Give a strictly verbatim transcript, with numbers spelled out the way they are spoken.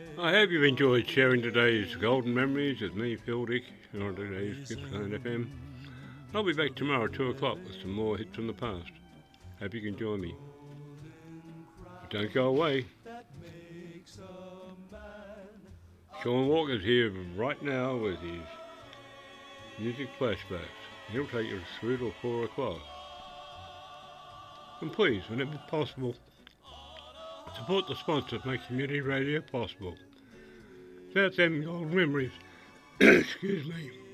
I hope you've enjoyed sharing today's golden memories with me, Phil Dick, on today's Gippsland F M. I'll be back tomorrow at two o'clock with some more hits from the past. Hope you can join me. But don't go away. Sean Walker's here right now with his music flashbacks. He'll take you through till four o'clock. And please, whenever possible, support the sponsors make community radio possible. That's them golden memories. Excuse me.